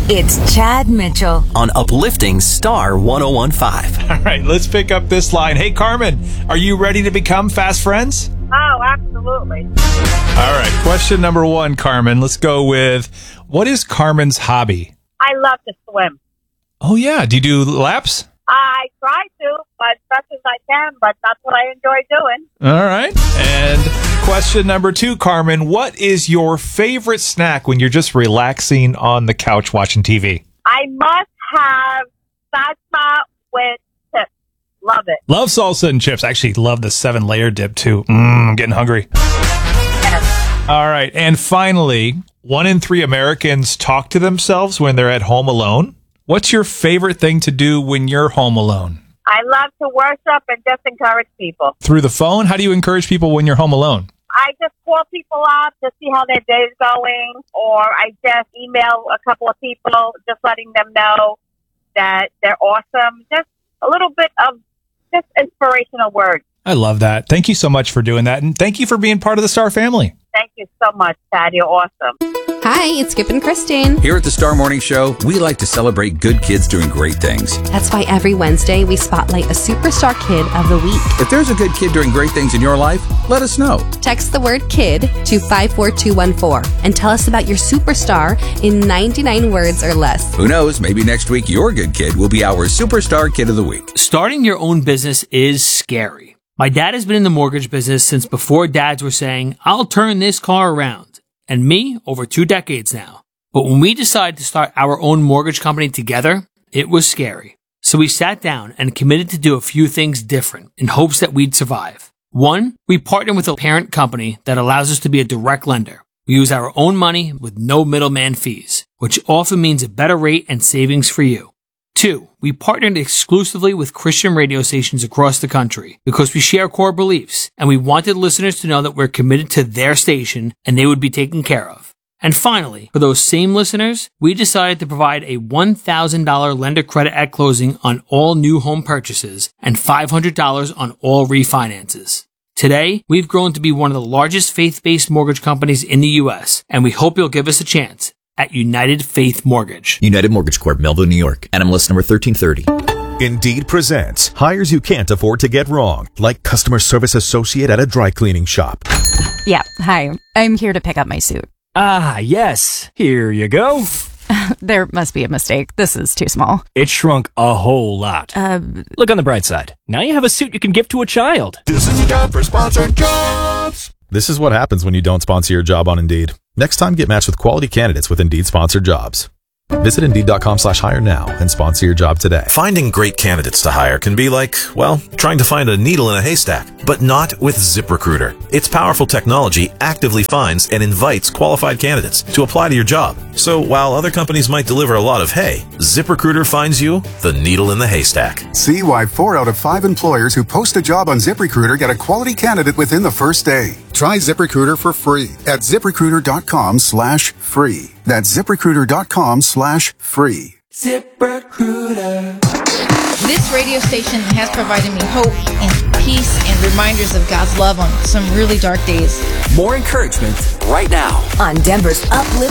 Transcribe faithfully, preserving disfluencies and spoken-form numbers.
It's Chad Mitchell on Uplifting Star one oh one point five. All right, let's pick up this line. Hey, Carmen, are you ready to become fast friends? Oh, absolutely. All right, question number one, Carmen. Let's go with, what is Carmen's hobby? I love to swim. Oh, yeah. Do you do laps? I try to, but as best as I can, but that's what I enjoy doing. All right. And question number two, Carmen, what is your favorite snack when you're just relaxing on the couch watching T V? I must have salsa with chips. Love it. Love salsa and chips. I actually love the seven-layer dip, too. Mmm, I'm getting hungry. Yes. All right. And finally, one in three Americans talk to themselves when they're at home alone. What's your favorite thing to do when you're home alone? I love to worship and just encourage people. Through the phone? How do you encourage people when you're home alone? I just call people up to see how their day's going, or I just email a couple of people just letting them know that they're awesome. Just a little bit of just inspirational words. I love that. Thank you so much for doing that, and thank you for being part of the Star family. Thank you so much, Chad. You're awesome. Hi, it's Skip and Christine. Here at the Star Morning Show, we like to celebrate good kids doing great things. That's why every Wednesday we spotlight a superstar kid of the week. If there's a good kid doing great things in your life, let us know. Text the word KID to five four two one four and tell us about your superstar in ninety-nine words or less. Who knows, maybe next week your good kid will be our Superstar Kid of the Week. Starting your own business is scary. My dad has been in the mortgage business since before dads were saying, I'll turn this car around. And me, over two decades now. But when we decided to start our own mortgage company together, it was scary. So we sat down and committed to do a few things different in hopes that we'd survive. One, we partnered with a parent company that allows us to be a direct lender. We use our own money with no middleman fees, which often means a better rate and savings for you. Two, we partnered exclusively with Christian radio stations across the country because we share core beliefs and we wanted listeners to know that we're committed to their station and they would be taken care of. And finally, for those same listeners, we decided to provide a one thousand dollars lender credit at closing on all new home purchases and five hundred dollars on all refinances. Today, we've grown to be one of the largest faith-based mortgage companies in the U S, and we hope you'll give us a chance at United Faith Mortgage. United Mortgage Corp, Melville, New York. N M L S number thirteen thirty. Indeed presents hires you can't afford to get wrong, like customer service associate at a dry cleaning shop. Yeah, hi. I'm here to pick up my suit. Ah, yes. Here you go. There must be a mistake. This is too small. It shrunk a whole lot. Uh, Look on the bright side. Now you have a suit you can give to a child. This is a job for sponsored jobs. This is what happens when you don't sponsor your job on Indeed. Next time, get matched with quality candidates with Indeed sponsored jobs. Visit Indeed.com slash hire now and sponsor your job today. Finding great candidates to hire can be like, well, trying to find a needle in a haystack, but not with ZipRecruiter. Its powerful technology actively finds and invites qualified candidates to apply to your job. So while other companies might deliver a lot of hay, ZipRecruiter finds you the needle in the haystack. See why four out of five employers who post a job on ZipRecruiter get a quality candidate within the first day. Try ZipRecruiter for free at ZipRecruiter.com slash free. That's ZipRecruiter.com slash free. ZipRecruiter. This radio station has provided me hope and peace and reminders of God's love on some really dark days. More encouragement right now on Denver's Uplift.